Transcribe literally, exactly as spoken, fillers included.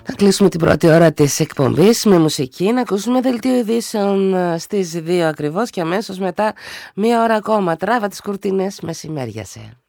Θα κλείσουμε την πρώτη ώρα της εκπομπής με μουσική, να ακούσουμε δελτίο ειδήσεων στις δύο ακριβώς και αμέσως μετά μία ώρα ακόμα. Τράβα τις κουρτίνες, μεσημέριασε.